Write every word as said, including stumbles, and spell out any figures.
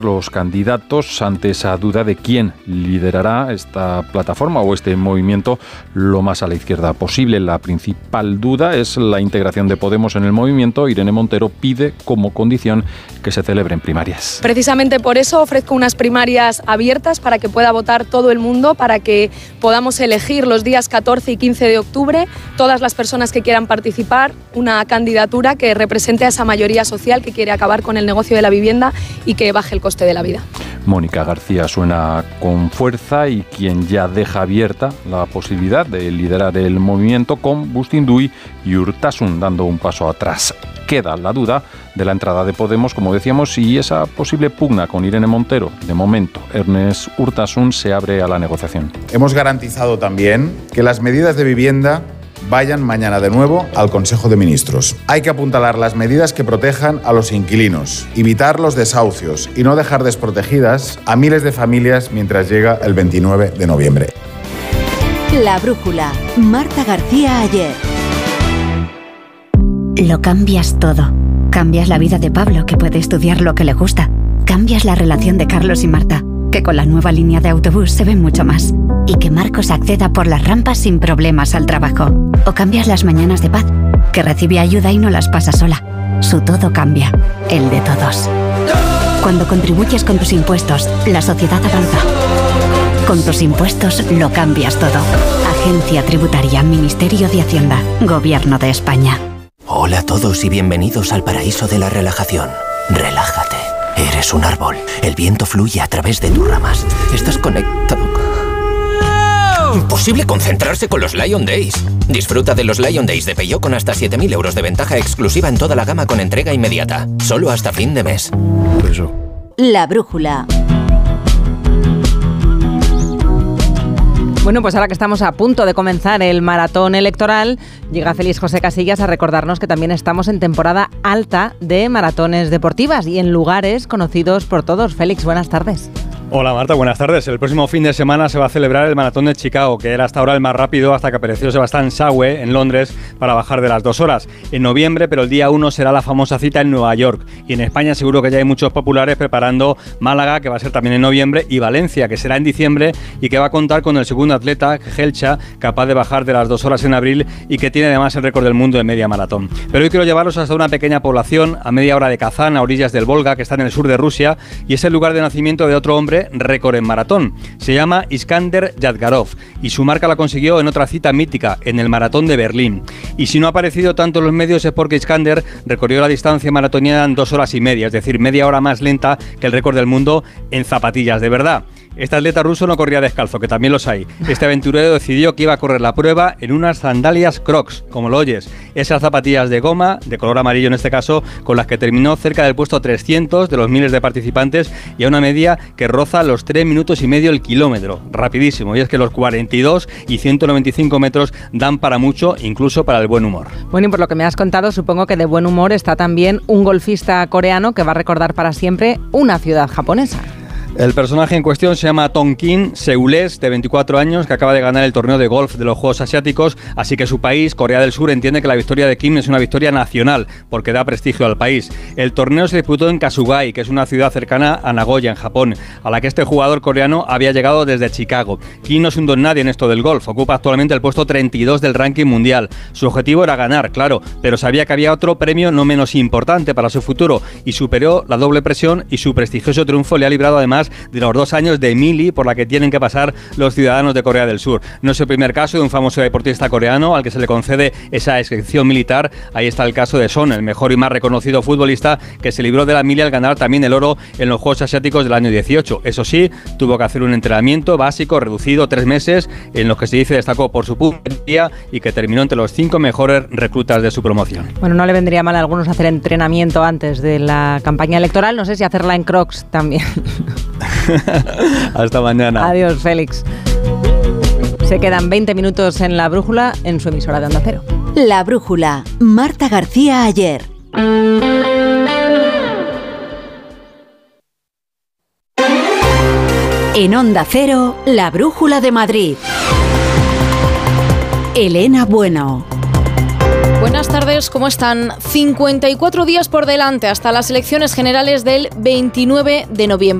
los candidatos ante esa duda de quién liderará esta plataforma o este movimiento lo más a la izquierda posible. La principal duda es la integración de Podemos en el movimiento. Irene Montero pide como condición que se celebren primarias. Precisamente por eso ofrezco unas primarias abiertas para que pueda votar todo el mundo, para que podamos elegir los días catorce y quince de octubre, todas las personas que quieran participar, una candidatura que represente a esa mayoría social que quiere acabar con el negocio de la vivienda y que baje el coste de la vida. Mónica García suena con fuerza y quien ya deja abierta la posibilidad de liderar el movimiento con Bustinduy y Urtasun dando un paso atrás. Queda la duda de la entrada de Podemos, como decíamos, y esa posible pugna con Irene Montero. De momento, Ernest Urtasun se abre a la negociación. Hemos garantizado también que las medidas de vivienda vayan mañana de nuevo al Consejo de Ministros. Hay que apuntalar las medidas que protejan a los inquilinos, evitar los desahucios y no dejar desprotegidas a miles de familias mientras llega el veintinueve de noviembre. La brújula. Marta García Ayer. Lo cambias todo. Cambias la vida de Pablo, que puede estudiar lo que le gusta. Cambias la relación de Carlos y Marta, que con la nueva línea de autobús se ven mucho más. Y que Marcos acceda por las rampas sin problemas al trabajo. O cambias las mañanas de Paz, que recibe ayuda y no las pasa sola. Su todo cambia, el de todos. Cuando contribuyes con tus impuestos, la sociedad avanza. Con tus impuestos lo cambias todo. Agencia Tributaria, Ministerio de Hacienda, Gobierno de España. Hola a todos y bienvenidos al paraíso de la relajación. Relájate. Eres un árbol. El viento fluye a través de tus ramas. Estás conectado. Imposible concentrarse con los Lion Days. Disfruta de los Lion Days de Peugeot con hasta siete mil euros de ventaja exclusiva en toda la gama con entrega inmediata. Solo hasta fin de mes. Eso. La brújula. Bueno, pues ahora que estamos a punto de comenzar el maratón electoral, llega Félix José Casillas a recordarnos que también estamos en temporada alta de maratones deportivas y en lugares conocidos por todos. Félix, buenas tardes. Hola Marta, buenas tardes. El próximo fin de semana se va a celebrar el Maratón de Chicago, que era hasta ahora el más rápido hasta que apareció Sebastián Shawe en Londres para bajar de las dos horas. En noviembre, pero el día uno será la famosa cita en Nueva York. Y en España seguro que ya hay muchos populares preparando Málaga, que va a ser también en noviembre, y Valencia, que será en diciembre y que va a contar con el segundo atleta, Gelcha, capaz de bajar de las dos horas en abril y que tiene además el récord del mundo de media maratón. Pero hoy quiero llevaros hasta una pequeña población a media hora de Kazán, a orillas del Volga, que está en el sur de Rusia, y es el lugar de nacimiento de otro hombre récord en maratón. Se llama Iskander Yadgarov y su marca la consiguió en otra cita mítica, en el Maratón de Berlín. Y si no ha aparecido tanto en los medios es porque Iskander recorrió la distancia maratoniana en dos horas y media, es decir, media hora más lenta que el récord del mundo en zapatillas de verdad. Este atleta ruso no corría descalzo, que también los hay. Este aventurero decidió que iba a correr la prueba en unas sandalias Crocs, como lo oyes. Esas zapatillas de goma, de color amarillo en este caso, con las que terminó cerca del puesto trescientos de los miles de participantes y a una media que roza los tres minutos y medio el kilómetro. Rapidísimo. Y es que los cuarenta y dos y ciento noventa y cinco metros dan para mucho, incluso para el buen humor. Bueno, y por lo que me has contado, supongo que de buen humor está también un golfista coreano que va a recordar para siempre una ciudad japonesa. El personaje en cuestión se llama Tonkin Seules, de veinticuatro años, que acaba de ganar el torneo de golf de los Juegos Asiáticos, así que su país, Corea del Sur, entiende que la victoria de Kim es una victoria nacional, porque da prestigio al país. El torneo se disputó en Kasugai, que es una ciudad cercana a Nagoya, en Japón, a la que este jugador coreano había llegado desde Chicago. Kim no es un don nadie en esto del golf, ocupa actualmente el puesto treinta y dos del ranking mundial. Su objetivo era ganar, claro, pero sabía que había otro premio no menos importante para su futuro, y superó la doble presión y su prestigioso triunfo le ha librado además de los dos años de mili por la que tienen que pasar los ciudadanos de Corea del Sur. No es el primer caso de un famoso deportista coreano al que se le concede esa excepción militar. Ahí está el caso de Son, el mejor y más reconocido futbolista que se libró de la mili al ganar también el oro en los Juegos Asiáticos del año dieciocho. Eso sí, tuvo que hacer un entrenamiento básico reducido, tres meses, en los que se dice destacó por su puntería y que terminó entre los cinco mejores reclutas de su promoción. Bueno, no le vendría mal a algunos hacer entrenamiento antes de la campaña electoral, no sé si hacerla en Crocs también. Hasta mañana. Adiós, Félix. Se quedan veinte minutos en La Brújula, en su emisora de Onda Cero. La Brújula. Marta García Ayer. En Onda Cero, La Brújula de Madrid. Elena Bueno. Buenas tardes, ¿cómo están? cincuenta y cuatro días por delante hasta las elecciones generales del veintinueve de noviembre.